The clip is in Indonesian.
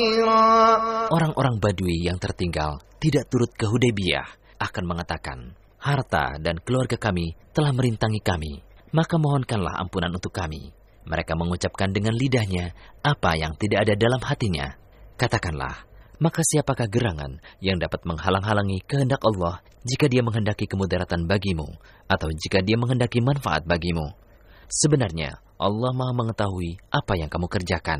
Orang-orang Badui yang tertinggal tidak turut ke Hudaybiyah akan mengatakan, harta dan keluarga kami telah merintangi kami, maka mohonkanlah ampunan untuk kami. Mereka mengucapkan dengan lidahnya apa yang tidak ada dalam hatinya. Katakanlah, maka siapakah gerangan yang dapat menghalang-halangi kehendak Allah jika dia menghendaki kemudaratan bagimu, atau jika dia menghendaki manfaat bagimu? Sebenarnya Allah Maha mengetahui apa yang kamu kerjakan.